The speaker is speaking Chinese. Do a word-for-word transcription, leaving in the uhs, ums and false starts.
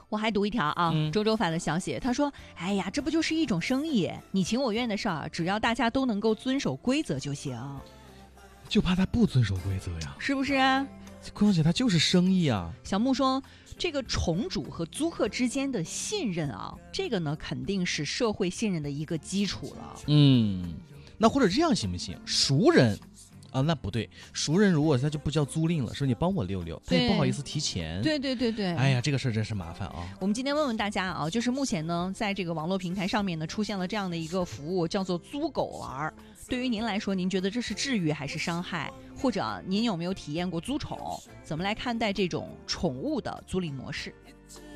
我还读一条啊， 嗯周周发的消息，他说：“哎呀，这不就是一种生意？你情我愿的事儿，只要大家都能够遵守规则就行， 就怕他不遵守规则呀。 是不是啊？” 况且他就是生意啊。 小木说：“这个虫主和租客之间的信任啊，这个呢肯定是社会信任的一个基础了。 嗯，那或者这样行不行？熟人。”啊，那不对，熟人如果他就不叫租赁了，说你帮我溜溜，他也不好意思提钱。 对对对对， 哎呀，这个事儿真是麻烦啊。 我们今天问问大家啊，就是目前呢，在这个网络平台上面呢，出现了这样的一个服务，叫做租狗玩。对于您来说，您觉得这是治愈还是伤害？或者您有没有体验过租宠？怎么来看待这种宠物的租赁模式？